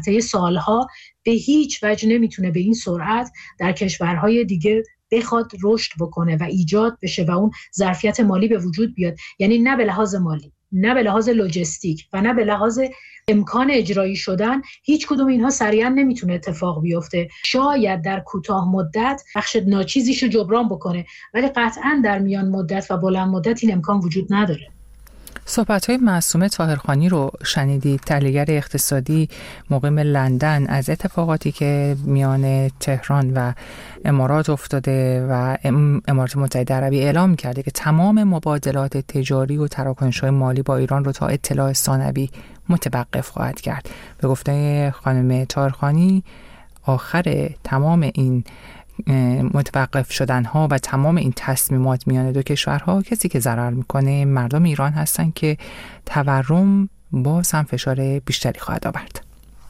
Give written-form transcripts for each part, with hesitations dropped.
طی سالها به هیچ وجه نمیتونه به این سرعت در کشورهای دیگه بخواد رشد بکنه و ایجاد بشه و اون ظرفیت مالی به وجود بیاد. یعنی نه به لحاظ مالی، نه به لحاظ لوجستیک و نه به لحاظ امکان اجرایی شدن، هیچ کدوم اینها سریعا نمیتونه اتفاق بیفته. شاید در کوتاه مدت بخش ناچیزیشو جبران بکنه، ولی قطعا در میان مدت و بلند مدت این امکان وجود نداره. صحبت‌های معصومه طاهرخانی رو شنیدید، تحلیلگر اقتصادی مقیم لندن، از اتفاقاتی که میان تهران و امارات افتاده و امارات متحده عربی اعلام کرده که تمام مبادلات تجاری و تراکنش‌های مالی با ایران رو تا اطلاع ثانوی متوقف خواهد کرد. به گفته خانم طاهرخانی آخر تمام این متوقف شدنها و تمام این تصمیمات میان دو کشورها، کسی که ضرر میکنه مردم ایران هستن که تورم باز هم فشار بیشتری خواهد آورد.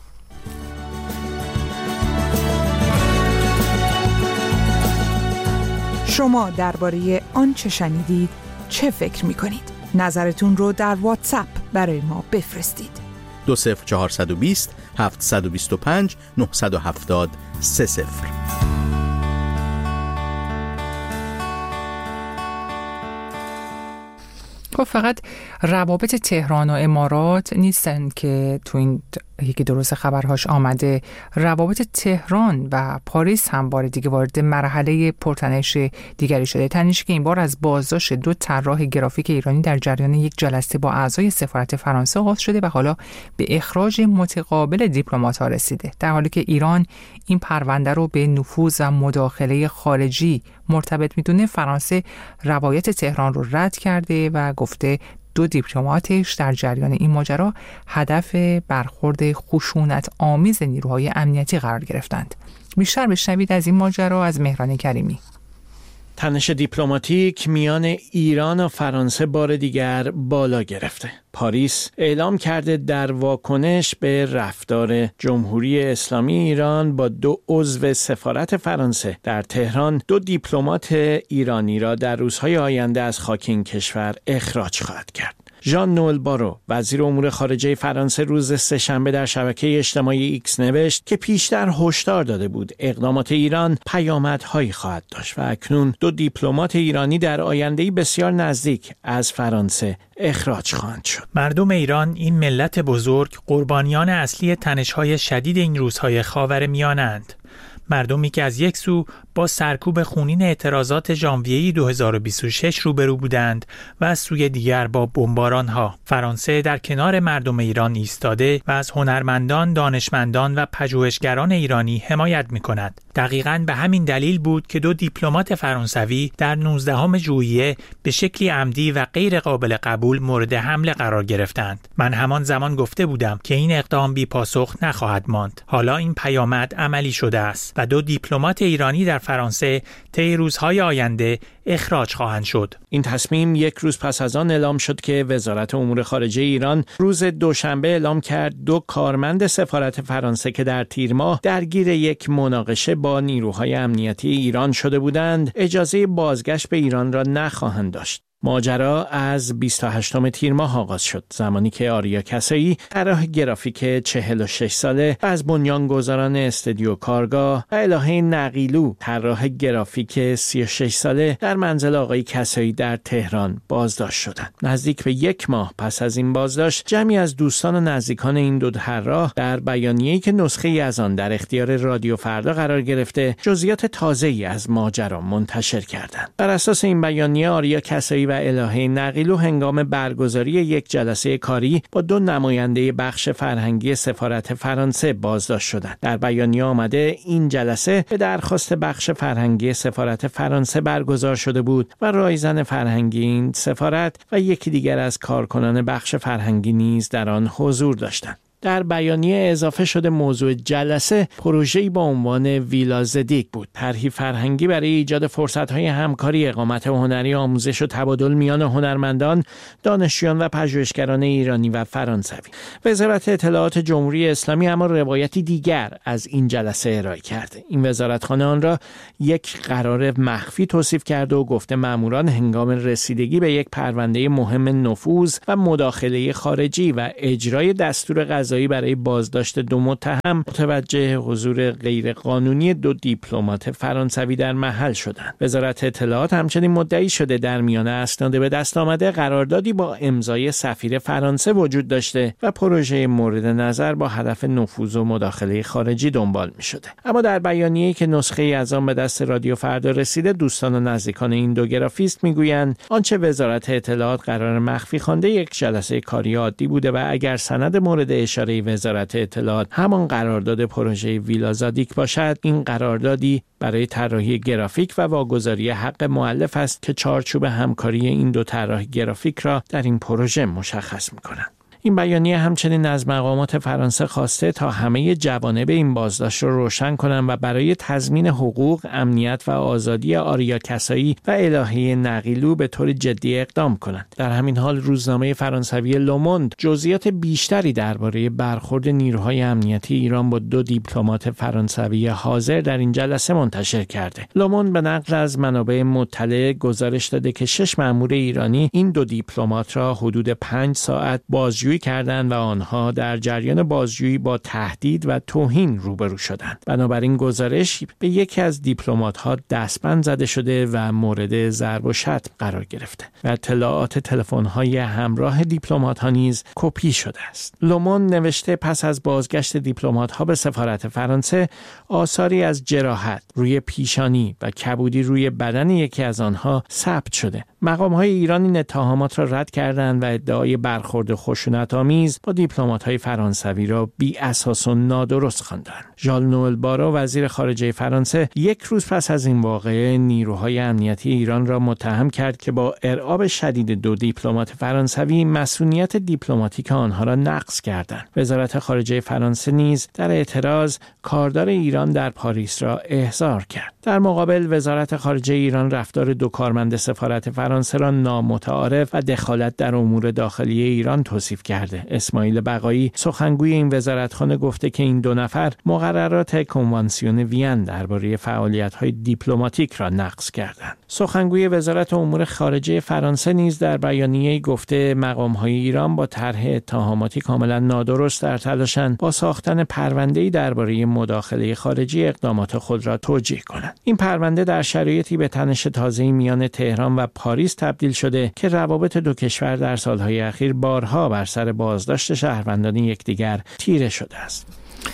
شما درباره آنچه شنیدید چه فکر میکنید؟ نظرتون رو در واتساپ برای ما بفرستید. 20420 725 970 30. خب فقط روابط تهران و امارات نیستن که تو این یکی درست خبرهاش آمده. روابط تهران و پاریس هم بار دیگه وارد مرحله پرتنش دیگری شده. تنشی که این بار از بازداشت 2 طراح گرافیک ایرانی در جریان یک جلسه با اعضای سفارت فرانسه آغاز شده و حالا به اخراج متقابل دیپلمات‌ها رسیده، در حالی که ایران این پرونده رو به نفوذ و مداخله خارجی مرتبط میدونه. فرانسه روایت تهران رو رد کرده و گفته 2 دیپلماتش در جریان این ماجرا هدف برخورد خشونت آمیز نیروهای امنیتی قرار گرفتند. بیشتر بشنوید از این ماجرا از مهران کریمی. تنش دیپلماتیک میان ایران و فرانسه بار دیگر بالا گرفته. پاریس اعلام کرده در واکنش به رفتار جمهوری اسلامی ایران با 2 عضو سفارت فرانسه در تهران 2 دیپلمات ایرانی را در روزهای آینده از خاک این کشور اخراج خواهد کرد. ژان نوئل بارو وزیر امور خارجه فرانسه روز سه‌شنبه در شبکه اجتماعی ایکس نوشت که پیشتر هشدار داده بود اقدامات ایران پیامدهایی خواهد داشت و اکنون 2 دیپلمات ایرانی در آینده‌ای بسیار نزدیک از فرانسه اخراج خواهند شد. مردم ایران، این ملت بزرگ، قربانیان اصلی تنش‌های شدید این روزهای خاورمیانه‌اند. مردمی که از یک سو با سرکوب خونین اعتراضات ژانویه 2026 روبرو بودند و از سوی دیگر با بمباران‌ها. فرانسه در کنار مردم ایران ایستاده و از هنرمندان، دانشمندان و پژوهشگران ایرانی حمایت می‌کند. دقیقاً به همین دلیل بود که 2 دیپلمات فرانسوی در 19 ژوئیه به شکلی عمدی و غیر قابل قبول مورد حمله قرار گرفتند. من همان زمان گفته بودم که این اقدام بی پاسخ نخواهد ماند. حالا این پیامد عملی شده است و 2 دیپلمات ایرانی در فرانسه طی روزهای آینده اخراج خواهند شد. این تصمیم 1 روز پس از آن اعلام شد که وزارت امور خارجه ایران روز دوشنبه اعلام کرد 2 کارمند سفارت فرانسه که در تیر ماه درگیر یک مناقشه با نیروهای امنیتی ایران شده بودند، اجازه بازگشت به ایران را نخواهند داشت. ماجرا از 28 تیر ماه آغاز شد، زمانی که آریا کسایی، طراح گرافیک 46 ساله از بنیانگذاران استودیو کارگاه، و الهه نقیلو، طراح گرافیک 36 ساله در منزل آقای کسایی در تهران بازداشت شدند. نزدیک به 1 ماه پس از این بازداشت، جمعی از دوستان و نزدیکان این 2 طراح در بیانیه‌ای که نسخه‌ای از آن در اختیار رادیو فردا قرار گرفته، جزئیات تازه‌ای از ماجرا منتشر کردند. بر اساس این بیانیه، آریا کسایی و الهه نقیلو هنگام برگزاری یک جلسه کاری با 2 نماینده بخش فرهنگی سفارت فرانسه بازداشت شدند. در بیانیه آمده این جلسه به درخواست بخش فرهنگی سفارت فرانسه برگزار شده بود و رایزن فرهنگی این سفارت و یکی دیگر از کارکنان بخش فرهنگی نیز در آن حضور داشتند. در بیانیه اضافه شده موضوع جلسه پروژه‌ای با عنوان ویلا زدیک بود، طرحی فرهنگی برای ایجاد فرصت‌های همکاری، اقامت هنری، آموزش و تبادل میان هنرمندان، دانشجویان و پژوهشگران ایرانی و فرانسوی. وزارت اطلاعات جمهوری اسلامی اما روایتی دیگر از این جلسه ارائه کرده. این وزارتخانه آن را یک قرار مخفی توصیف کرده و گفته ماموران هنگام رسیدگی به یک پرونده مهم نفوذ و مداخله خارجی و اجرای دستور قضایی قضایی برای بازداشت 2 متهم متوجه حضور غیرقانونی 2 دیپلمات فرانسوی در محل شدند. وزارت اطلاعات همچنین مدعی شده در میان اسناد به دست آمده قراردادی با امضای سفیر فرانسه وجود داشته و پروژه مورد نظر با هدف نفوذ و مداخله خارجی دنبال می شده. اما در بیانیه‌ای که نسخه ای از آن به دست رادیو فردا رسیده، دوستان و نزدیکان این 2 گرافیست میگویند آنچه وزارت اطلاعات قرار مخفی خوانده یک جلسه کاری عادی بوده و اگر سند مورد اشاره وزارت اطلاعات همان قرارداد پروژه ویلا زادیک باشد، این قراردادی برای طراحی گرافیک و واگذاری حق مؤلف است که چارچوب همکاری این 2 طراح گرافیک را در این پروژه مشخص می‌کنند. این بیانیه همچنین از مقامات فرانسه خواسته تا همه جوانب این بازداشت را روشن کنند و برای تضمین حقوق، امنیت و آزادی آریا کسایی و الهه نقیلو به طور جدی اقدام کنند. در همین حال روزنامه فرانسوی لوموند جزئیات بیشتری درباره برخورد نیروهای امنیتی ایران با 2 دیپلمات فرانسوی حاضر در این جلسه منتشر کرده. لوموند به نقل از منابع مطلع گزارش داده که 6 مأمور ایرانی این 2 دیپلمات را حدود 5 ساعت بازجویی کردند و آنها در جریان بازجویی با تهدید و توهین روبرو شدند. بنابراین گزارش به یکی از دیپلمات‌ها دستبند زده شده و مورد ضرب و شتم قرار گرفته و اطلاعات تلفن‌های همراه دیپلمات‌ها نیز کپی شده است. لوموند نوشته پس از بازگشت دیپلمات‌ها به سفارت فرانسه، آثاری از جراحت روی پیشانی و کبودی روی بدن یکی از آنها ثبت شده. مقام‌های ایران این اتهامات را رد کردند و ادعای برخورد خشونت‌آمیز با دیپلمات‌های فرانسوی را بی اساس و نادرست خواندند. ژان نوئل بارو وزیر خارجه فرانسه 1 روز پس از این واقعه نیروهای امنیتی ایران را متهم کرد که با ارعاب شدید 2 دیپلمات فرانسوی مسئولیت دیپلماتیک آنها را نقض کردند. وزارت خارجه فرانسه نیز در اعتراض کاردار ایران در پاریس را احضار کرد. در مقابل وزارت خارجه ایران رفتار 2 کارمند سفارت فرانسه را نامتعارف و دخالت در امور داخلی ایران توصیف کرده. اسماعیل بقایی سخنگوی این وزارتخانه گفته که این 2 نفر مقررات کنوانسیون وین درباره فعالیت‌های دیپلماتیک را نقض کردند. سخنگوی وزارت امور خارجه فرانسه نیز در بیانیه‌ای گفته مقام‌های ایران با طرح اتهاماتی کاملا نادرست در تلاشند با ساختن پرونده‌ای درباره مداخله خارجی اقدامات خود را توجیه کنند. این پرونده در شرایطی به تنش تازه‌ای میان تهران و پاریس تبدیل شده که روابط 2 کشور در سال‌های اخیر بارها بر سر بازداشت شهروندان یکدیگر تیره شده است.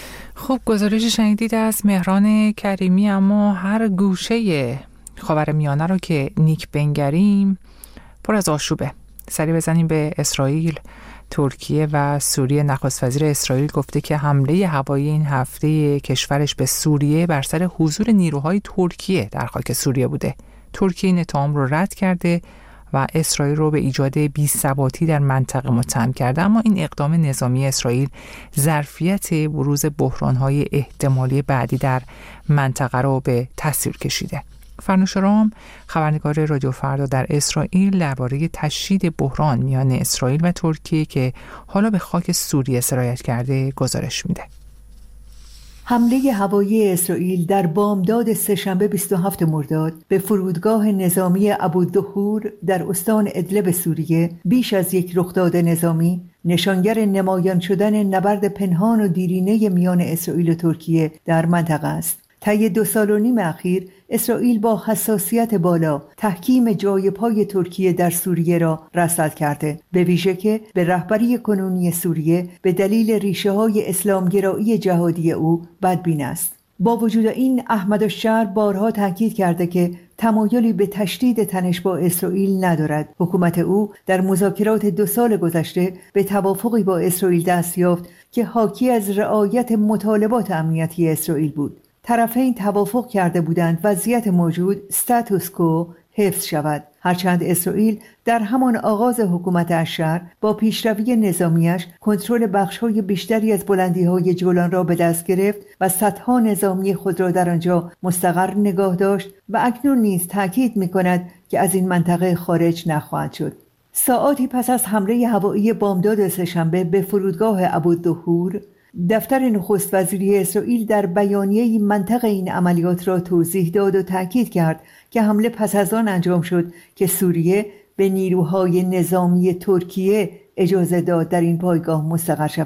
خب گزارش شنیدید از مهران کریمی، اما هر گوشه خاورمیانه رو که نیک بنگریم پر از آشوبه. سری بزنیم به اسرائیل. ترکیه و سوریه. نخست وزیر اسرائیل گفته که حمله هوایی این هفته کشورش به سوریه بر سر حضور نیروهای ترکیه در خاک سوریه بوده. ترکیه این اتهام رو رد کرده و اسرائیل رو به ایجاد بی‌ثباتی در منطقه متهم کرده، اما این اقدام نظامی اسرائیل ظرفیت بروز بحران‌های احتمالی بعدی در منطقه رو به تصویر کشیده. فرنوش رام، خبرنگار رادیو فردا در اسرائیل، درباره تشدید بحران میان اسرائیل و ترکیه که حالا به خاک سوریه سرایت کرده گزارش میده. حمله هوایی اسرائیل در بامداد سه‌شنبه 27 مرداد به فرودگاه نظامی ابوالدهور در استان ادلب سوریه بیش از یک رخداد نظامی نشانگر نمایان شدن نبرد پنهان و دیرینه میان اسرائیل و ترکیه در منطقه است. طی 2.5 سال اخیر اسرائیل با حساسیت بالا تحکیم جای پای ترکیه در سوریه را رصد کرده، به ویژه که به رهبری کنونی سوریه به دلیل ریشه‌های اسلامگرایی جهادی او بدبین است. با وجود این احمد الشهر بارها تاکید کرده که تمایلی به تشدید تنش با اسرائیل ندارد. حکومت او در مذاکرات 2 سال گذشته به توافقی با اسرائیل دست یافت که حاکی از رعایت مطالبات امنیتی اسرائیل بود. طرفین توافق کرده بودند وضعیت موجود استاتوس کو حفظ شود، هرچند اسرائیل در همان آغاز حکومت الشهر با پیشروی نظامیش کنترل بخش‌های بیشتری از بلندی‌های جولان را به دست گرفت و صدها نظامی خود را در آنجا مستقر نگاه داشت و اکنون نیز تاکید می‌کند که از این منطقه خارج نخواهد شد. ساعاتی پس از حمله هوایی بامداد سه‌شنبه به فرودگاه ابوالدهور، دفتر نخست وزیری اسرائیل در بیانیه‌ای منطق این عملیات را توضیح داد و تاکید کرد که حمله پس از آن انجام شد که سوریه به نیروهای نظامی ترکیه اجازه داد در این پایگاه مستقر شوند.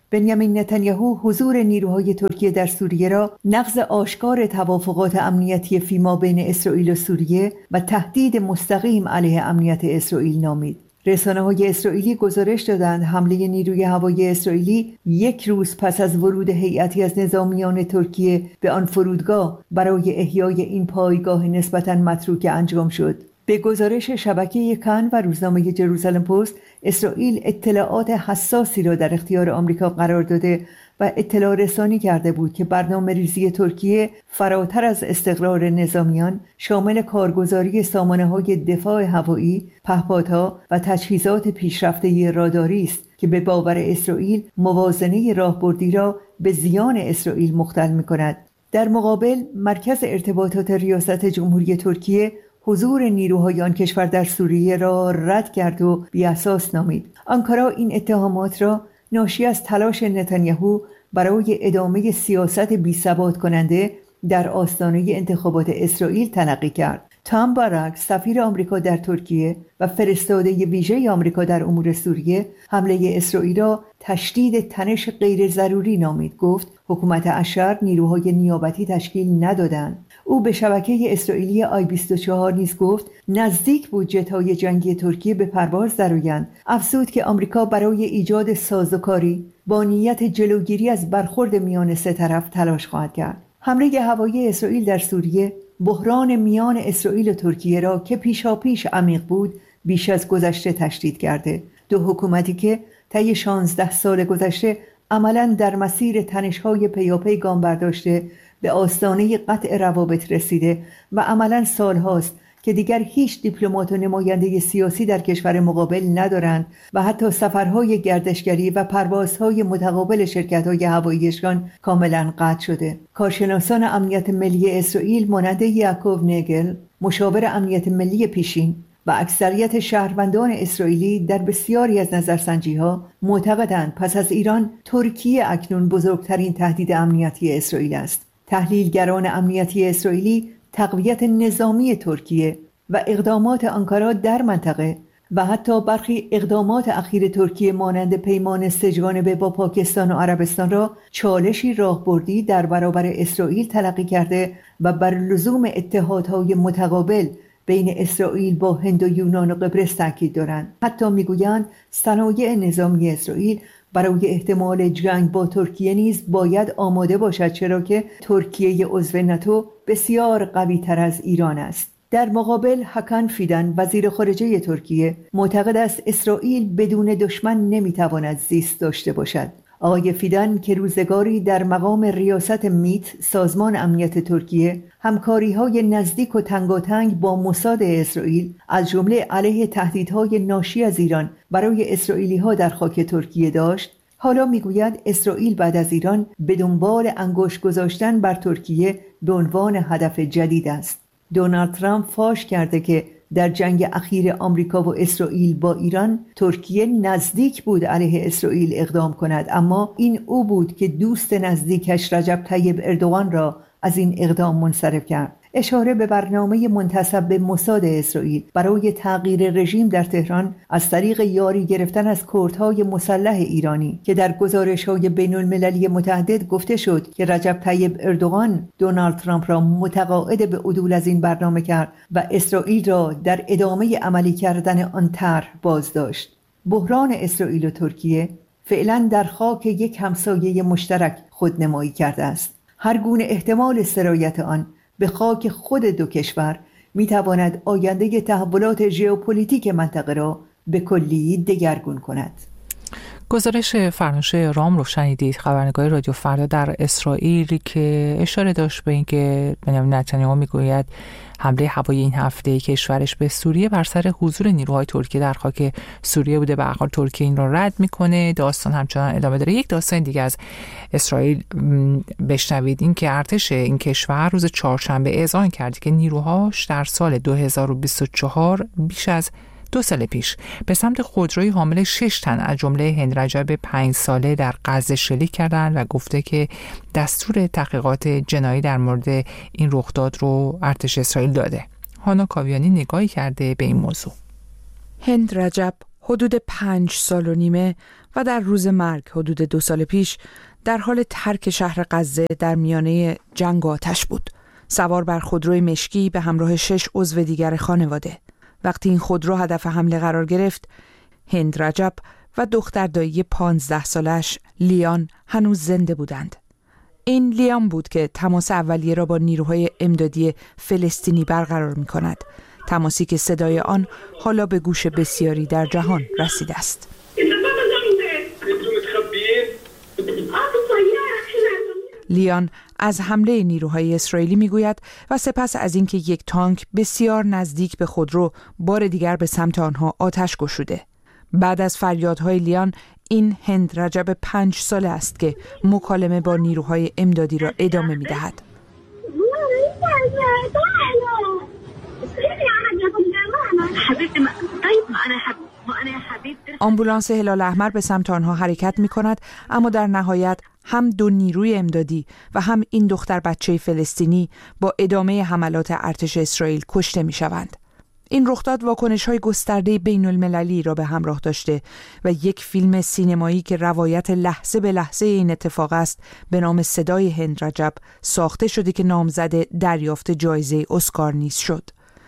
بنیامین نتانیاهو حضور نیروهای ترکیه در سوریه را نقض آشکار توافقات امنیتی فیما بین اسرائیل و سوریه و تهدید مستقیم علیه امنیت اسرائیل نامید. رسانه‌های اسرائیلی گزارش دادند حمله نیروی هوایی اسرائیلی یک روز پس از ورود هیئتی از نظامیان ترکیه به آن فرودگاه برای احیای این پایگاه نسبتاً متروک انجام شد. به گزارش شبکه کن و روزنامه جروزالم پست، اسرائیل اطلاعات حساسی را در اختیار آمریکا قرار داده و اطلاع رسانی کرده بود که برنامه ریزی ترکیه فراتر از استقرار نظامیان شامل کارگزاری سامانه‌های دفاع هوایی، پهپادها و تجهیزات پیشرفته راداری است که به باور اسرائیل موازنه راهبردی را به زیان اسرائیل مختل می‌کند. در مقابل مرکز ارتباطات ریاست جمهوری ترکیه حضور نیروهای آن کشور در سوریه را رد کرد و بی‌اساس نامید. آنکارا این اتهامات را ناشی از تلاش نتانیاهو برای ادامه سیاست بی‌ثبات کننده در آستانه انتخابات اسرائیل تلقی کرد. تام باراک، سفیر آمریکا در ترکیه و فرستاده ویژه آمریکا در امور سوریه، حمله اسرائیل را تشدید تنش غیر ضروری نامید. گفت حکومت اشر نیروهای نیابتی تشکیل ندادند. او به شبکه اسرائیلی آی-24 نیز گفت نزدیک بود جت‌های جنگی ترکیه به پرواز درآیند. افزود که آمریکا برای ایجاد سازوکاری با نیت جلوگیری از برخورد میان سه طرف تلاش خواهد کرد. حمله هوایی اسرائیل در سوریه بحران میان اسرائیل و ترکیه را که پیشاپیش عمیق بود بیش از گذشته تشدید کرده. دو حکومتی که طی 16 سال گذشته عملاً در مسیر تنش‌های پیاپی گام برداشته به آستانه قطع روابط رسیده و عملاً سالهاست که دیگر هیچ دیپلمات و نماینده سیاسی در کشور مقابل ندارند و حتی سفرهای گردشگری و پروازهای متقابل شرکت‌های هواییشان کاملاً قطع شده. کارشناسان امنیت ملی اسرائیل مانند یعقوب نگل، مشاور امنیت ملی پیشین و اکثریت شهروندان اسرائیلی در بسیاری از نظرسنجی‌ها معتقدند پس از ایران ترکیه اکنون بزرگترین تهدید امنیتی اسرائیل است. تحلیلگران امنیتی اسرائیلی تقویت نظامی ترکیه و اقدامات آنکارا در منطقه و حتی برخی اقدامات اخیر ترکیه مانند پیمان سه‌جانبه با پاکستان و عربستان را چالشی راهبردی در برابر اسرائیل تلقی کرده و بر لزوم اتحادهای متقابل بین اسرائیل با هند و یونان و قبرس تاکید دارند. حتی میگویند صنایع نظامی اسرائیل برای احتمال جنگ با ترکیه نیز باید آماده باشد، چرا که ترکیه عضو ناتو بسیار قوی تر از ایران است. در مقابل هاکان فیدان وزیر خارجه ترکیه معتقد است اسرائیل بدون دشمن نمیتواند زیست داشته باشد. آقای فیدان که روزگاری در مقام ریاست میت سازمان امنیت ترکیه همکاری‌های نزدیک و تنگاتنگ با موساد اسرائیل از جمله علیه تهدیدهای ناشی از ایران برای اسرائیلی‌ها در خاک ترکیه داشت، حالا میگوید اسرائیل بعد از ایران به دنبال انگشت گذاشتن بر ترکیه به عنوان هدف جدید است. دونالد ترامپ فاش کرده که در جنگ اخیر آمریکا و اسرائیل با ایران ترکیه نزدیک بود علیه اسرائیل اقدام کند، اما این او بود که دوست نزدیکش رجب طیب اردوغان را از این اقدام منصرف کرد. اشاره به برنامه منتسب به موساد اسرائیل برای تغییر رژیم در تهران از طریق یاری گرفتن از کردهای مسلح ایرانی که در گزارش‌های بین‌المللی متعدد گفته شد که رجب طیب اردوغان دونالد ترامپ را متقاعد به عدول از این برنامه کرد و اسرائیل را در ادامه عملی کردن آن طرح باز داشت. بحران اسرائیل و ترکیه فعلا در خاک یک همسایه مشترک خودنمایی کرده است. هر گونه احتمال سرایت آن به خاک خود دو کشور میتواند آینده تحولات ژئوپلیتیک منطقه را به کلی دگرگون کند. گزارش فرنوشه رام رو شنیدید، خبرنگار رادیو فردا در اسرائیل که اشاره داشت به اینکه بنیامین نتانیاهو میگوید حمله هوایی این هفته کشورش به سوریه بر سر حضور نیروهای ترکیه در خاک سوریه بوده. به هر حال ترکیه این را رد میکنه. داستان همچنان ادامه داره. یک داستان دیگه از اسرائیل بشنوید، این که ارتش این کشور روز چهارشنبه اعلام کرد که نیروهاش در سال 2024 بیش از 2 سال پیش به سمت خودروی حامل 6 تن از جمله هند رجب 5 ساله در غزه شلیک کردند و گفته که دستور تحقیقات جنایی در مورد این رخداد رو ارتش اسرائیل داده. هانا کاویانی نگاهی کرده به این موضوع. هند رجب، حدود 5 سال و نیمه و در روز مرگ حدود 2 سال پیش در حال ترک شهر غزه در میانه جنگ و آتش بود. سوار بر خودروی مشکی به همراه 6 عضو دیگر خانواده. وقتی این خودرو هدف حمله قرار گرفت، هند رجب و دختر دایی 15 سالش لیان هنوز زنده بودند. این لیان بود که تماس اولیه را با نیروهای امدادی فلسطینی برقرار می کند. تماسی که صدای آن حالا به گوش بسیاری در جهان رسیده است. لیان از حمله نیروهای اسرائیلی میگوید و سپس از اینکه یک تانک بسیار نزدیک به خودرو بار دیگر به سمت آنها آتش گشوده. بعد از فریادهای لیان، این هند رجب 5 ساله است که مکالمه با نیروهای امدادی را ادامه می‌دهد. آمبولانس هلال احمر به سمت آنها حرکت می‌کند، اما در نهایت هم 2 نیروی امدادی و هم این دختر بچه فلسطینی با ادامه حملات ارتش اسرائیل کشته می‌شوند. این رخداد واکنش‌های گسترده بین‌المللی را به همراه داشته و یک فیلم سینمایی که روایت لحظه به لحظه این اتفاق است به نام صدای هند رجب ساخته شده که نامزد دریافت جایزه اسکار نیز شد.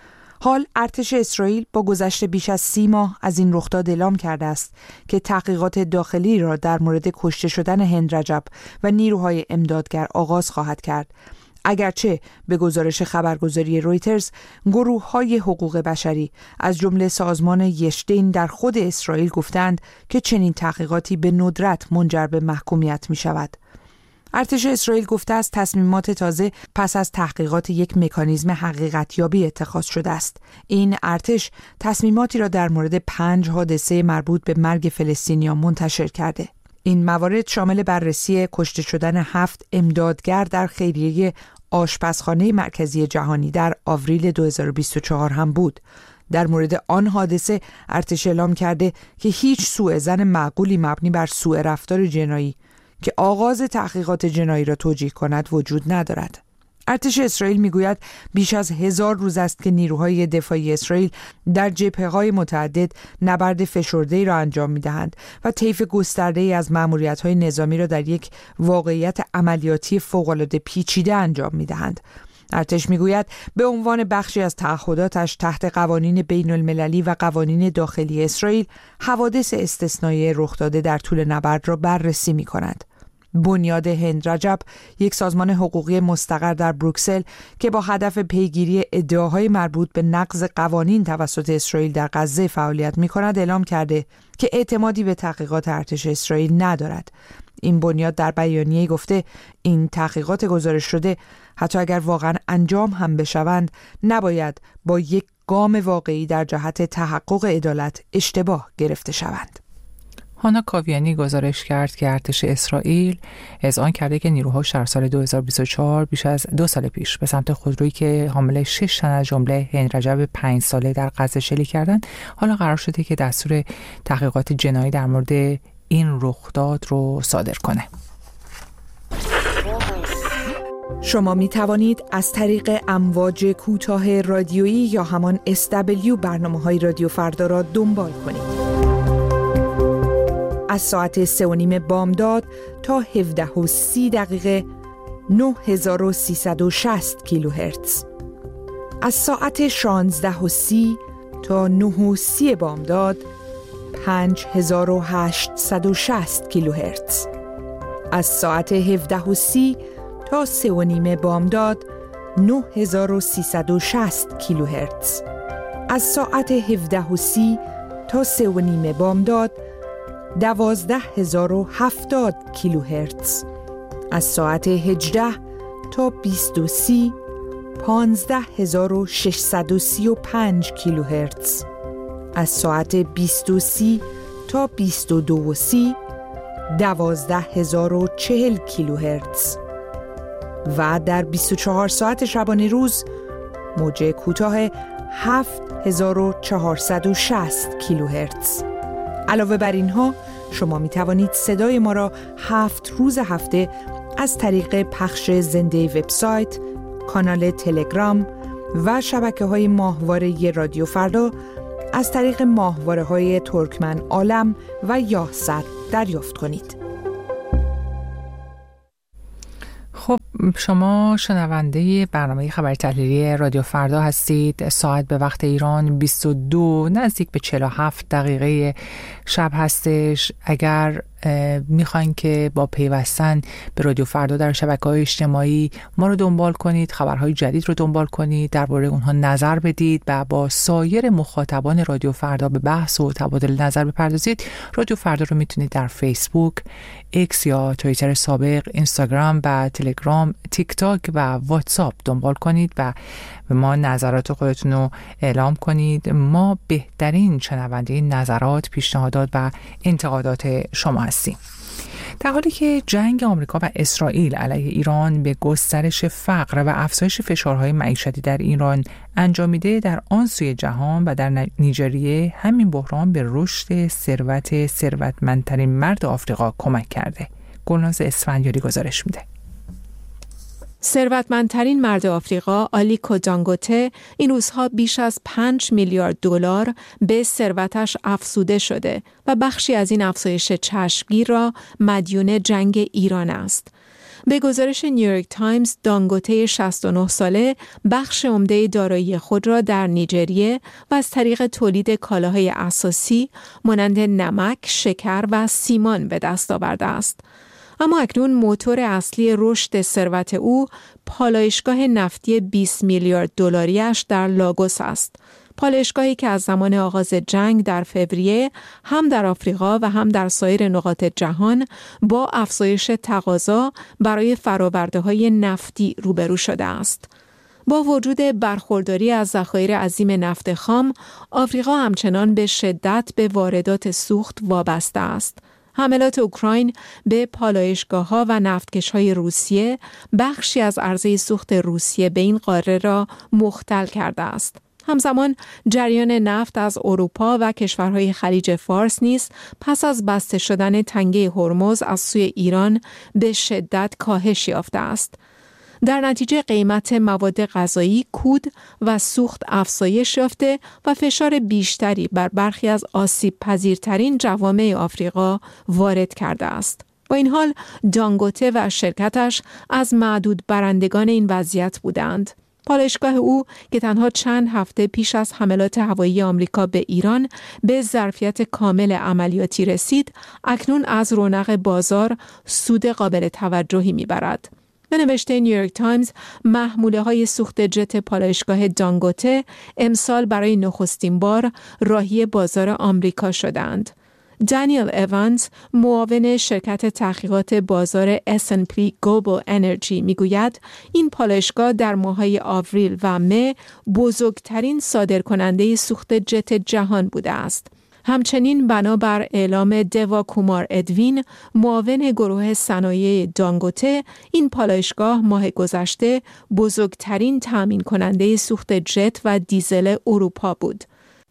حال ارتش اسرائیل با گذشت بیش از 30 ماه از این رخداد اعلام کرده است که تحقیقات داخلی را در مورد کشته شدن هند رجب و نیروهای امدادگر آغاز خواهد کرد. اگرچه به گزارش خبرگزاری رویترز، گروه‌های حقوق بشری از جمله سازمان یشدین در خود اسرائیل گفتند که چنین تحقیقاتی به ندرت منجر به محکومیت می‌شود. ارتش اسرائیل گفته است تصمیمات تازه پس از تحقیقات یک مکانیزم حقیقتیابی اتخاذ شده است. این ارتش تصمیماتی را در مورد 5 حادثه مربوط به مرگ فلسطینیان منتشر کرده. این موارد شامل بررسی کشته شدن 7 امدادگر در خیریه آشپزخانه مرکزی جهانی در آوریل 2024 هم بود. در مورد آن حادثه ارتش اعلام کرده که هیچ سوءظن معقولی مبنی بر سوء رفتار جنایی که آغاز تحقیقات جنایی را توجیه کند وجود ندارد. ارتش اسرائیل میگوید بیش از 1000 روز است که نیروهای دفاعی اسرائیل در جبهه‌های متعدد نبرد فشرده‌ای را انجام می‌دهند و طیف گسترده‌ای از مأموریت‌های نظامی را در یک واقعیت عملیاتی فوق‌العاده پیچیده انجام می‌دهند. ارتش میگوید به عنوان بخشی از تعهداتش تحت قوانین بین‌المللی و قوانین داخلی اسرائیل حوادث استثنایی رخ داده در طول نبرد را بررسی می‌کند. بنیاد هند رجب، یک سازمان حقوقی مستقر در بروکسل که با هدف پیگیری ادعاهای مربوط به نقض قوانین توسط اسرائیل در غزه فعالیت می‌کند، اعلام کرده که اعتمادی به تحقیقات ارتش اسرائیل ندارد. این بنیاد در بیانیه‌ای گفته این تحقیقات گزارش شده حتی اگر واقعا انجام هم بشوند نباید با یک گام واقعی در جهت تحقق عدالت اشتباه گرفته شوند. هانا کاویانی گزارش کرد که ارتش اسرائیل اذعان کرده که نیروها در سال 2024 بیش از 2 سال پیش به سمت خودرویی که حامل 6 تن از جمله هند رجب 5 ساله در غزه شلیک کردند، حالا قرار شده که دستور تحقیقات جنایی در مورد این رخداد رو صادر کنه. شما می توانید از طریق امواج کوتاه رادیویی یا همان SW برنامه‌های رادیو فردا را دنبال کنید. از ساعت 3:30 بامداد تا 17:30 9360 کیلوهرتز. از ساعت 16:30 تا 9:30 بامداد 5860 کیلوهرتز. از ساعت 17:30 تا 3:30 بامداد 9360 کیلوهرتز. از ساعت 17:30 تا 3:30 بامداد 12070 کیلوهرتز. از ساعت 18 تا 20:30 15635 کیلوهرتز. از ساعت 20:30 تا 22:30 12040 کیلوهرتز. و در 24 ساعت شبانه روز موج کوتاه 7460 کیلوهرتز. علاوه بر اینها شما می توانید صدای ما را 7 روز هفته از طریق پخش زنده وبسایت، کانال تلگرام و شبکه‌های ماهواره رادیو فردا از طریق ماهواره‌های ترکمن عالم و یاهصد دریافت کنید. خب شما شنونده برنامه خبر تحلیلی رادیو فردا هستید. ساعت به وقت ایران 22 نزدیک به 47 دقیقه شب هستش. اگر میخواین که با پیوستن به رادیو فردا در شبکه‌های اجتماعی ما رو دنبال کنید، خبرهای جدید رو دنبال کنید، درباره اونها نظر بدید و با سایر مخاطبان رادیو فردا به بحث و تبادل نظر بپردازید، رادیو فردا رو میتونید در فیسبوک، ایکس یا توییتر سابق، اینستاگرام و تلگرام، تیک تاک و واتساپ دنبال کنید و به ما نظرات خودتون رو اعلام کنید. ما بهترین شنونده نظرات، پیشنهادات و انتقادات شما هستیم. در حالی که جنگ آمریکا و اسرائیل علیه ایران به گسترش فقر و افزایش فشارهای معیشتی در ایران انجام میده، در آن سوی جهان و در نیجریه همین بحران به رشد ثروتمندترین مرد آفریقا کمک کرده. گلناز اسفندیاری گزارش میده. ثروتمندترین مرد آفریقا آلیکو دانگوته این روزها بیش از 5 میلیارد دلار به ثروتش افزوده شده و بخشی از این افزایش چشمگیر را مدیون جنگ ایران است. به گزارش نیویورک تایمز، دانگوته 69 ساله بخش عمده دارایی خود را در نیجریه و از طریق تولید کالاهای اساسی مانند نمک، شکر و سیمان به دست آورده است. اما اکنون موتور اصلی رشد ثروت او پالایشگاه نفتی 20 میلیارد دلاریش در لاگوس است. پالایشگاهی که از زمان آغاز جنگ در فوریه هم در آفریقا و هم در سایر نقاط جهان با افزایش تقاضا برای فرآورده‌های نفتی روبرو شده است. با وجود برخورداری از ذخایر عظیم نفت خام، آفریقا همچنان به شدت به واردات سوخت وابسته است. حملات اوکراین به پالایشگاه‌ها و نفتکش‌های روسیه بخشی از عرضه سوخت روسیه به این قاره را مختل کرده است. همزمان جریان نفت از اروپا و کشورهای خلیج فارس نیز پس از بسته شدن تنگه هرمز از سوی ایران به شدت کاهش یافته است. در نتیجه قیمت مواد غذایی، کود و سوخت افزایش یافته و فشار بیشتری بر برخی از آسیب پذیرترین جوامع آفریقا وارد کرده است. با این حال دانگوته و شرکتش از معدود برندگان این وضعیت بودند. پالایشگاه او که تنها چند هفته پیش از حملات هوایی آمریکا به ایران به ظرفیت کامل عملیاتی رسید، اکنون از رونق بازار سود قابل توجهی می‌برد. به نوشته نیویورک تایمز، محموله‌های سوخت جت پالایشگاه دانگوته امسال برای نخستین بار راهی بازار آمریکا شدند. دانیل اوانز، معاون شرکت تحقیقات بازار S&P Global Energy میگوید این پالایشگاه در ماه‌های آوریل و مه بزرگترین صادرکننده سوخت جت جهان بوده است. همچنین بنابر اعلام دیوا کومار ادوین، معاون گروه صنایع دانگوته، این پالایشگاه ماه گذشته بزرگترین تامین کننده سوخت جت و دیزل اروپا بود.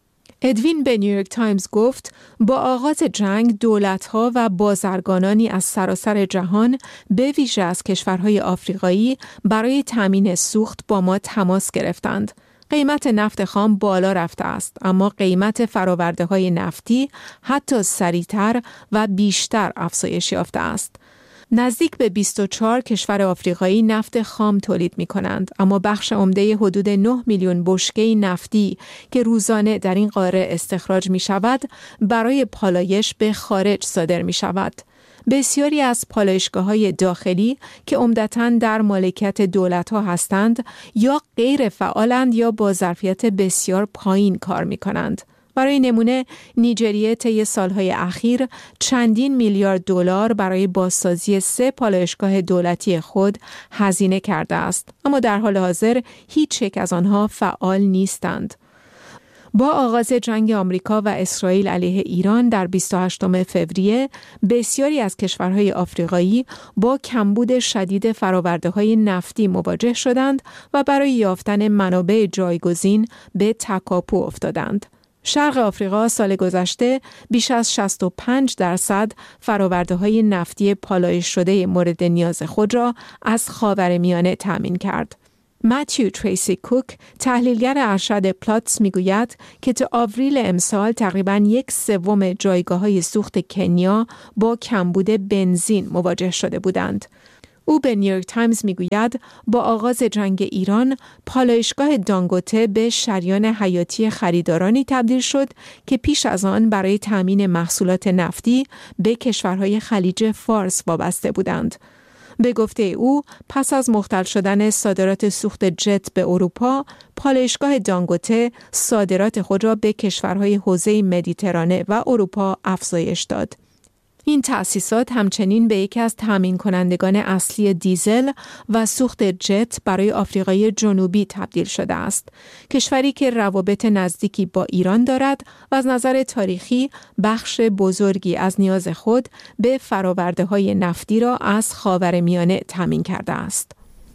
ادوین به نیویورک تایمز گفت با آغاز جنگ دولت‌ها و بازرگانانی از سراسر جهان به ویژه از کشورهای آفریقایی برای تامین سوخت با ما تماس گرفتند. قیمت نفت خام بالا رفته است، اما قیمت فرآورده‌های نفتی حتی سریعتر و بیشتر افزایش یافته است. نزدیک به 24 کشور آفریقایی نفت خام تولید می کنند، اما بخش عمده حدود 9 میلیون بشکه نفتی که روزانه در این قاره استخراج می شود، برای پالایش به خارج صادر می شود. بسیاری از پالایشگاه‌های داخلی که عمدتاً در مالکیت دولت‌ها هستند یا غیر فعالند یا با ظرفیت بسیار پایین کار می‌کنند. برای نمونه نیجریه طی سالهای اخیر چندین میلیارد دلار برای بازسازی 3 پالایشگاه دولتی خود هزینه کرده است، اما در حال حاضر هیچ یک از آنها فعال نیستند. با آغاز جنگ آمریکا و اسرائیل علیه ایران در 28 فوریه، بسیاری از کشورهای آفریقایی با کمبود شدید فرآورده‌های نفتی مواجه شدند و برای یافتن منابع جایگزین به تکاپو افتادند. شرق آفریقا سال گذشته بیش از 65% فرآورده‌های نفتی پالایش شده مورد نیاز خود را از خاورمیانه تامین کرد. متیو تریسی کوک، تحلیلگر ارشد پلاتس، میگوید که تا آوریل امسال تقریباً 1/3 جایگاه‌های سوخت کنیا با کمبود بنزین مواجه شده بودند. او به نیویورک تایمز میگوید با آغاز جنگ ایران، پالایشگاه دانگوته به شریان حیاتی خریدارانی تبدیل شد که پیش از آن برای تأمین محصولات نفتی به کشورهای خلیج فارس وابسته بودند. به گفته او، پس از مختل شدن صادرات سوخت جت به اروپا، پالایشگاه دانگوته صادرات خود را به کشورهای حوزه مدیترانه و اروپا افزایش داد. این تأسیسات همچنین به یکی از تامین کنندگان اصلی دیزل و سوخت جت برای آفریقای جنوبی تبدیل شده است. کشوری که روابط نزدیکی با ایران دارد و از نظر تاریخی بخش بزرگی از نیاز خود به فرآورده‌های نفتی را از خاورمیانه تامین کرده است.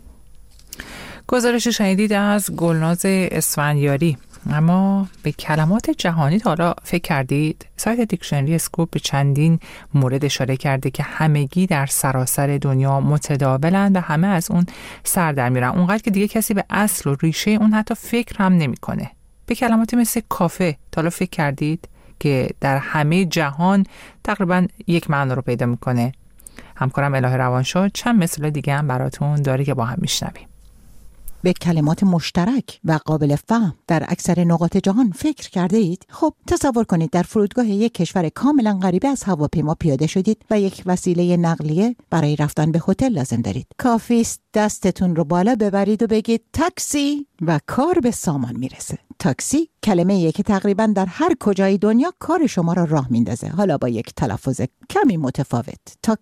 گزارش شنیدید از گلناز اسفندیاری. اما به کلمات جهانی حالا فکر کردید؟ سایت دیکشنری اسکوپ به چندین مورد اشاره کرده که همگی در سراسر دنیا متداولند و همه از اون سر در میرن، اونقدر که دیگه کسی به اصل و ریشه اون حتی فکر هم نمیکنه. به کلماتی مثل کافه حالا فکر کردید که در همه جهان تقریبا یک معنا رو پیدا میکنه؟ همکارم الهه روانشاد چند مثال دیگه هم براتون داره که با هم میشنویم. به کلمات مشترک و قابل فهم در اکثر نقاط جهان فکر کرده اید؟ خب تصور کنید در فرودگاه یک کشور کاملا غریبه از هواپیما پیاده شدید و یک وسیله نقلیه برای رفتن به هتل لازم دارید. کافی است دستتون رو بالا ببرید و بگید تاکسی و کار به سامان میرسه. تاکسی کلمه‌ایه که تقریبا در هر کجای دنیا کار شما را راه میندازه، حالا با یک تلفظ کمی متفاوت.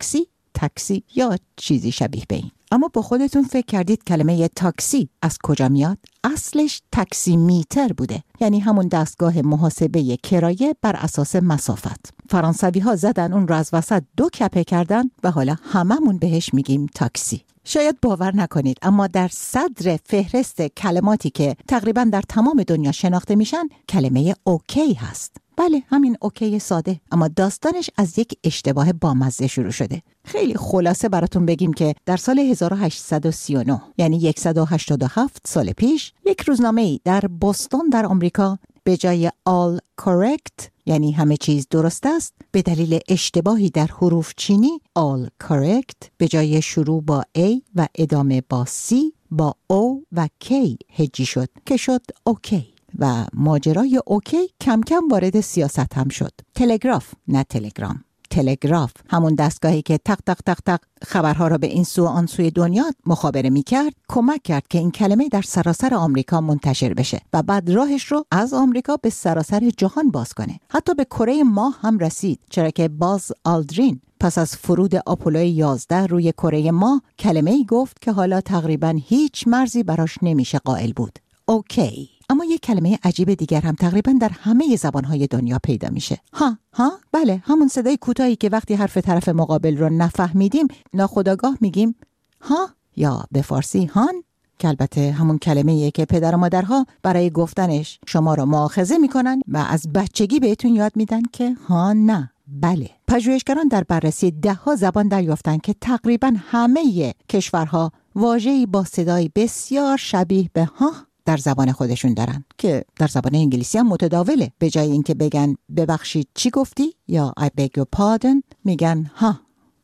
تاکسی یا چیزی شبیه به این. اما با خودتون فکر کردید کلمه تاکسی از کجا میاد؟ اصلش تاکسی میتر بوده، یعنی همون دستگاه محاسبه کرایه بر اساس مسافت. فرانسوی ها زدن اون رو از وسط 2 کپه کردن و حالا هممون بهش میگیم تاکسی. شاید باور نکنید اما در صدر فهرست کلماتی که تقریبا در تمام دنیا شناخته میشن کلمه اوکی هست. بله، همین اوکی ساده، اما داستانش از یک اشتباه بامزه شروع شده. خیلی خلاصه براتون بگیم که در سال 1839 یعنی 187 سال پیش یک روزنامه‌ای در بوستون در آمریکا به جای all correct یعنی همه چیز درست است، به دلیل اشتباهی در حروف چینی all correct به جای شروع با A و ادامه با C با O و K هجی شد که شد اوکی. و ماجرای اوکی کم کم وارد سیاست هم شد. تلگراف نه تلگرام. تلگراف همون دستگاهی که تق تق تق تق خبرها را به این سو آن سوی دنیا مخابره می‌کرد، کمک کرد که این کلمه در سراسر آمریکا منتشر بشه و بعد راهش رو از آمریکا به سراسر جهان باز کنه. حتی به کره ماه هم رسید، چرا که باز آلدرین پس از فرود آپولو 11 روی کره ماه کلمه‌ای گفت که حالا تقریباً هیچ مرزی براش نمیشه قائل بود. اوکی. اما یک کلمه عجیب دیگر هم تقریبا در همه زبانهای دنیا پیدا میشه. ها بله، همون صدای کوتاهی که وقتی حرف طرف مقابل رو نفهمیدیم ناخودآگاه میگیم ها یا به فارسی هان، که البته همون کلمه‌ایه که پدر و مادرها برای گفتنش شما رو مؤاخذه میکنن و از بچگی بهتون یاد میدن که ها نه بله. پژوهشگران در بررسی 10 زبان دریافتن که تقریبا همه کشورها واژه‌ای با صدای بسیار شبیه به ها در زبان خودشون دارن که در زبان انگلیسی هم متداوله. به جای اینکه بگن ببخشید چی گفتی یا I beg your pardon میگن ها.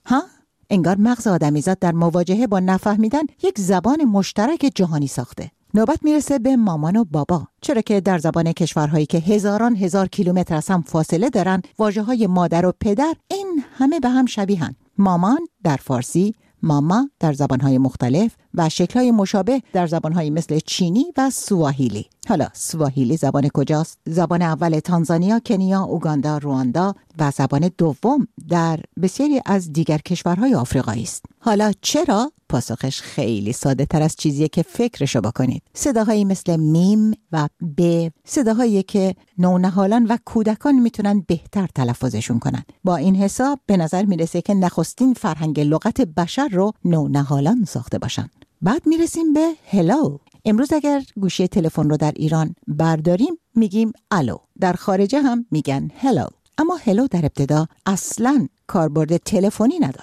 انگار مغز آدمیزاد در مواجهه با نفهمیدن یک زبان مشترک جهانی ساخته. نوبت میرسه به مامان و بابا، چرا که در زبان کشورهایی که هزاران هزار کیلومتر از هم فاصله دارن واژه‌های مادر و پدر این همه به هم شبیهن. مامان در فارسی، ماما در زبانهای مختلف و شکل‌های مشابه در زبان‌های مثل چینی و سواحیلی. حالا سواحیلی زبان کجاست؟ زبان اول تانزانیا، کنیا، اوگاندا، رواندا و زبان دوم در بسیاری از دیگر کشورهای آفریقایی است. حالا چرا؟ پاسخش خیلی ساده تر از چیزیه که فکرشو بکنید. صداهایی مثل میم و ب، صداهایی که نونهالان و کودکان میتونن بهتر تلفظشون کنن. با این حساب به نظر میرسه که نخستین فرهنگ لغت بشر رو نونهالان ساخته باشن. بعد میرسیم به هلو. امروز اگر گوشی تلفن رو در ایران برداریم میگیم الو. در خارجه هم میگن هلو. اما هلو در ابتدا اصلاً کاربرد تلفنی نداشت.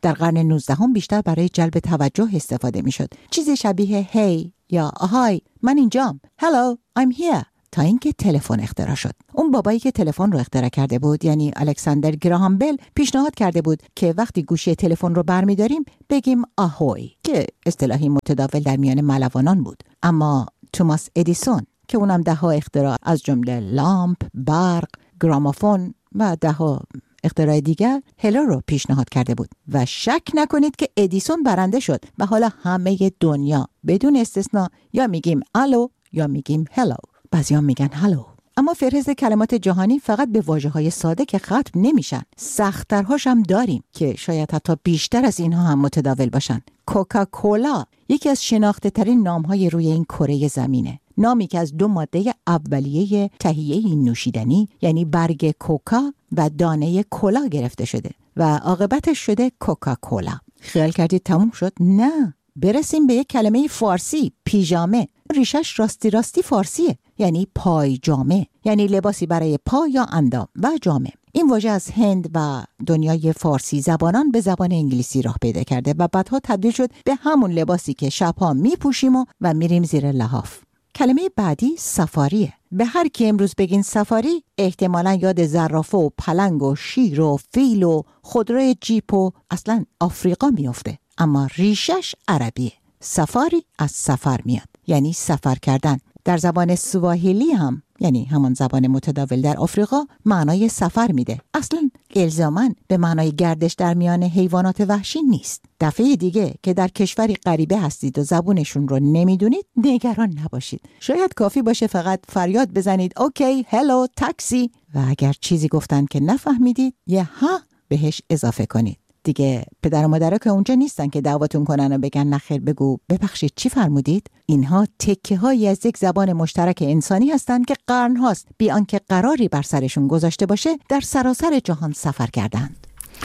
در قرن 19 بیشتر برای جلب توجه استفاده میشد. چیزی شبیه هی یا آهای من اینجام، hello I'm here، تا اینکه تلفن اختراع شد. اون بابایی که تلفن رو اختراع کرده بود، یعنی الکساندر گراهام بل، پیشنهاد کرده بود که وقتی گوشی تلفن رو برمی‌داریم بگیم آهوی، که اصطلاحی متداول در میان ملوانان بود. اما توماس ادیسون که اونم ده‌ها اختراع از جمله لامپ، برق، گرامافون و ده‌ها اختراع دیگر هلو رو پیشنهاد کرده بود و شک نکنید که ادیسون برنده شد و حالا همه دنیا بدون استثنا یا میگیم الو یا میگیم هلو. بعضی‌ها میگن هلو. اما فهرست کلمات جهانی فقط به واژه‌های ساده که ختم نمیشن، سخت‌ترهاش هم داریم که شاید حتی بیشتر از اینها هم متداول باشن. کوکاکولا یکی از شناخته‌ترین نام‌های روی این کره زمینه. نامی که از 2 ماده اولیه تهیه این نوشیدنی، یعنی برگ کوکا و دانه کولا گرفته شده و عاقبتش شده کوکاکولا. خیال کردید تموم شد؟ نه. برسیم به یک کلمه فارسی، پیژامه. ریشش راستی فارسیه، یعنی پایجامه، یعنی لباسی برای پا یا اندام و جامه. این واژه از هند و دنیای فارسی زبانان به زبان انگلیسی راه پیدا کرده و بعدها تبدیل شد به همون لباسی که شبها میپوشیم و میریم زیر لحاف. کلمه بعدی سفاریه. به هر کی امروز بگین سفاری، احتمالاً یاد زرافه و پلنگ و شیر و فیل و خودروی جیپ و اصلاً آفریقا میفته. اما ریشش عربیه. سفاری از سفر میاد، یعنی سفر کردن. در زبان سواحیلی هم، یعنی همان زبان متداول در آفریقا، معنای سفر میده. اصلا الزاماً به معنای گردش در میان حیوانات وحشی نیست. دفعه دیگه که در کشوری غریبه هستید و زبونشون رو نمیدونید، نگران نباشید. شاید کافی باشه فقط فریاد بزنید اوکی، هلو، تاکسی، و اگر چیزی گفتن که نفهمیدید، یه ها بهش اضافه کنید. دیگه پدر و مادرها که اونجا نیستن که دعواتون کنن و بگن نخیر بگو ببخشید چی فرمودید. اینها تکه هایی از یک زبان مشترک انسانی هستند که قرن هاست بی آنکه قراری بر سرشون گذاشته باشه در سراسر جهان سفر کردند.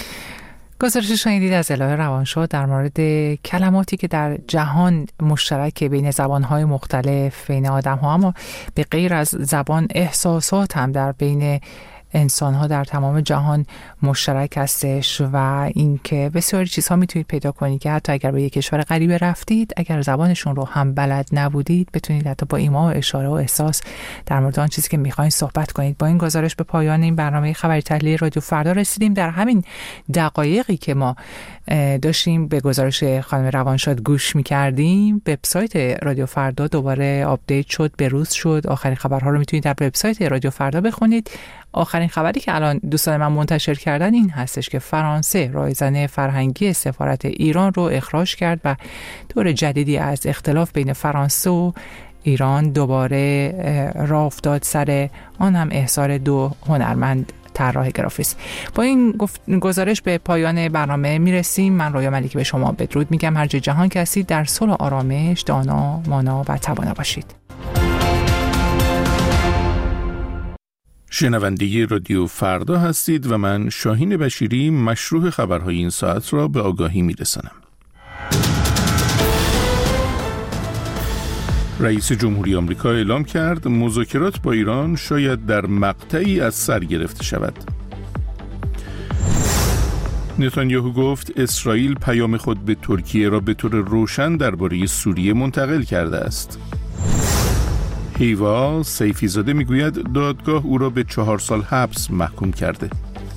گزارش شنیدید از الهه روانشاد در مورد کلماتی که در جهان مشترک بین زبانهای مختلف بین آدم ها، اما به غیر از زبان احساسات هم در بین انسان‌ها در تمام جهان مشترک هستش و اینکه بسیاری چیزها میتونید پیدا کنید که حتی اگر به یک کشور غریبه رفتید، اگر زبانشون رو هم بلد نبودید، بتونید حتی با ایما و اشاره و احساس در مورد آن چیزی که میخواین صحبت کنید. با این گزارش به پایان این برنامه خبری تحلیلی رادیو فردا رسیدیم. در همین دقایقی که ما داشتیم به گزارش خانم روانشاد گوش میکردیم، وبسایت رادیو فردا دوباره آپدیت شد، بروز شد. آخرین خبرها رو میتونید در وبسایت رادیو فردا بخونید. آخرین خبری که الان دوستان من منتشر کردن این هستش که فرانسه رایزنه فرهنگی سفارت ایران رو اخراج کرد و دور جدیدی از اختلاف بین فرانسه و ایران دوباره راه افتاد، سر آن هم احضار 2 هنرمند طراح گرافیس. با این گزارش به پایان برنامه میرسیم. من رویا ملیکی به شما بدرود میگم. هر جای جهان که هستید در صلح و آرامش دانا، مانا و توانا باشید. شنونده رادیو فردا هستید و من شاهین بشیری مشروع خبرهای این ساعت را به آگاهی میرسانم. رئیس جمهوری آمریکا اعلام کرد مذاکرات با ایران شاید در مقطعی از سر گرفته شود. نتانیاهو گفت اسرائیل پیام خود به ترکیه را به طور روشن درباره سوریه منتقل کرده است. هیوا سیفیزاده میگوید دادگاه او را به 4 سال حبس محکوم کرده.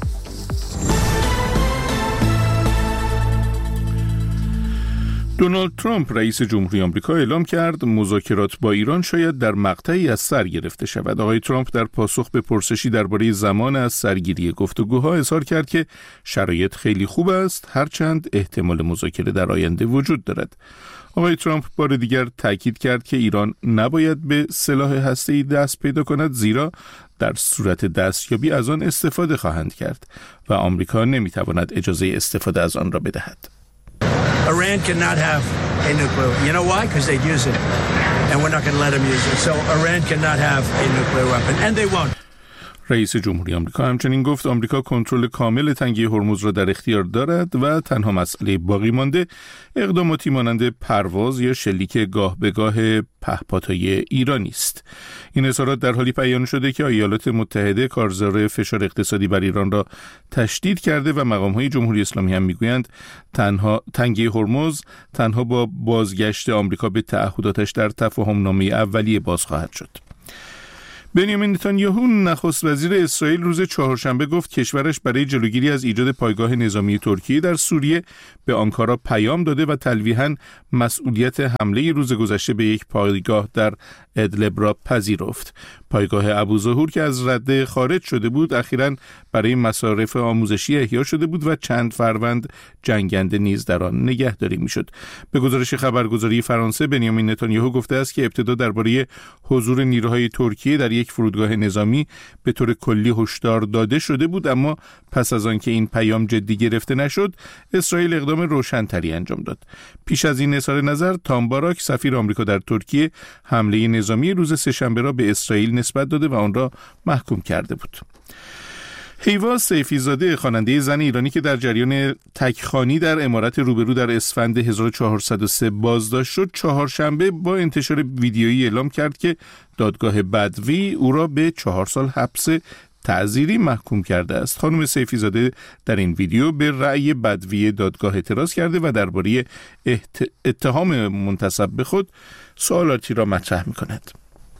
دونالد ترامپ رئیس جمهوری آمریکا اعلام کرد مذاکرات با ایران شاید در مقطعی از سر گرفته شود. آقای ترامپ در پاسخ به پرسشی درباره زمان از سرگیری گفتگوها اظهار کرد که شرایط خیلی خوب است، هرچند احتمال مذاکره در آینده وجود دارد. آقای ترامپ بار دیگر تاکید کرد که ایران نباید به سلاح هسته‌ای دست پیدا کند، زیرا در صورت دستیابی از آن استفاده خواهند کرد و آمریکا نمیتواند اجازه استفاده از آن را بدهد. Iran cannot have a nuclear. You know why? Because they'd use it. And we're not going to let them use it. So Iran cannot have a nuclear weapon. And they won't. رئیس جمهوری آمریکا همچنین گفت آمریکا کنترل کامل تنگه هرمز را در اختیار دارد و تنها مسئله باقی مانده اقداماتی مانند پرواز یا شلیک گاه به گاه پهپادهای ایرانی است. این اظهارات در حالی بیان شده که ایالات متحده کارزار فشار اقتصادی بر ایران را تشدید کرده و مقام‌های جمهوری اسلامی هم میگویند تنگه هرمز تنها با بازگشت آمریکا به تعهداتش در تفاهم‌نامه اولیه باز خواهد شد. بنیامین نتانیاهو نخست وزیر اسرائیل روز چهارشنبه گفت کشورش برای جلوگیری از ایجاد پایگاه نظامی ترکیه در سوریه به آنکارا پیام داده و تلویحاً مسئولیت حمله روز گذشته به یک پایگاه در ادلب را پذیرفت. پایگاه ابوظهور که از رده خارج شده بود اخیراً برای مصارف آموزشی احیا شده بود و چند فروند جنگنده نیز در آن نگهداری میشد. به گزارش خبرگزاری فرانسه بنیامین نتانیاهو گفته است که ابتدا درباره حضور نیروهای ترکیه در یک فرودگاه نظامی به طور کلی هشدار داده شده بود، اما پس از آنکه این پیام جدی گرفته نشد اسرائیل اقدام روشن‌تری انجام داد. پیش از این اظهار نظر تام باراک سفیر آمریکا در ترکیه حمله نظامی روز سه‌شنبه را به اسرائیل نسبت داده و آن را محکوم کرده بود. هیوا سیفی‌زاده خواننده زن ایرانی که در جریان تکخوانی در عمارت روبرو در اسفند 1403 بازداشت شد چهارشنبه با انتشار ویدیویی اعلام کرد که دادگاه بدوی او را به 4 سال حبس تعزیری محکوم کرده است. خانم سیفی‌زاده در این ویدیو به رأی بدوی دادگاه اعتراض کرده و درباره اتهام منتسب به خود سوالاتی را مطرح می‌کند.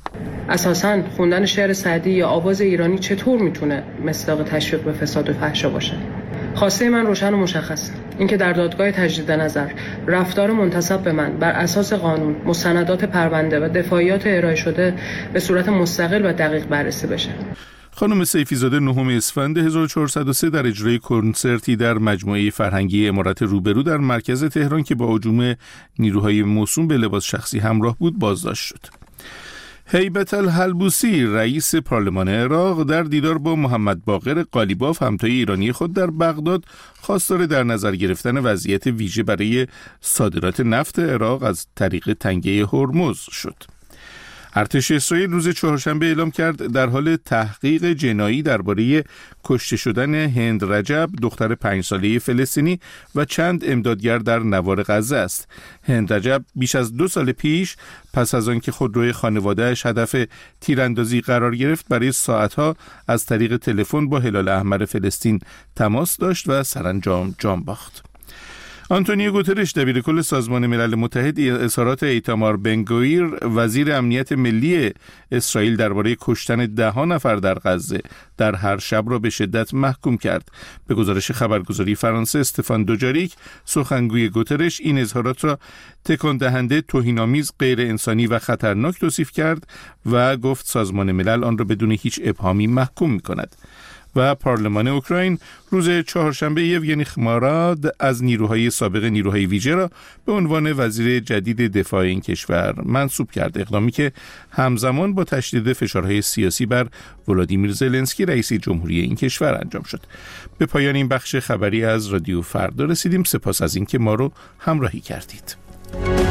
اساساً خوندن شعر سعدی یا آواز ایرانی چطور میتونه مصداق تشویق به فساد و فحشا باشه؟ خواسته من روشن و مشخص، اینکه در دادگاه تجدید نظر رفتار منتسب به من بر اساس قانون، مستندات پرونده و دفاعیات ارائه شده به صورت مستقل و دقیق بررسی بشه. خانم سیفی‌زاده 9 اسفند 1403 در اجرای کنسرتی در مجموعه فرهنگی عمارت روبرو در مرکز تهران که با هجوم نیروهای موسوم به لباس شخصی همراه بود بازداشت شد. هیبت الحلبوسی رئیس پارلمان عراق در دیدار با محمد باقر قالیباف همتای ایرانی خود در بغداد خواستار در نظر گرفتن وضعیت ویژه برای صادرات نفت عراق از طریق تنگه هرمز شد. ارتش اسرائیل روز چهارشنبه اعلام کرد در حال تحقیق جنایی درباره کشته شدن هند رجب دختر 5 ساله فلسطینی و چند امدادگر در نوار غزه است. هند رجب بیش از 2 سال پیش پس از آنکه خودروی خانواده‌اش هدف تیراندازی قرار گرفت برای ساعتها از طریق تلفن با هلال احمر فلسطین تماس داشت و سرانجام جان باخت. آنتونیو گوترش دبیرکل سازمان ملل متحد اظهارات ایتامار بنگویر وزیر امنیت ملی اسرائیل درباره کشتن 10 نفر در غزه در هر شب را به شدت محکوم کرد. به گزارش خبرگزاری فرانسه استفان دوجاریک سخنگوی گوترش این اظهارات را تکان دهنده، توهین‌آمیز، غیر انسانی و خطرناک توصیف کرد و گفت سازمان ملل آن را بدون هیچ ابهامی محکوم می‌کند. و پارلمان اوکراین روز چهارشنبه یوگنی خماراد از نیروهای سابق نیروهای ویژه را به عنوان وزیر جدید دفاع این کشور منصوب کرد، اقدامی که همزمان با تشدید فشارهای سیاسی بر ولادیمیر زلنسکی رئیس جمهوری این کشور انجام شد. به پایان این بخش خبری از رادیو فردا رسیدیم. سپاس از اینکه ما رو همراهی کردید.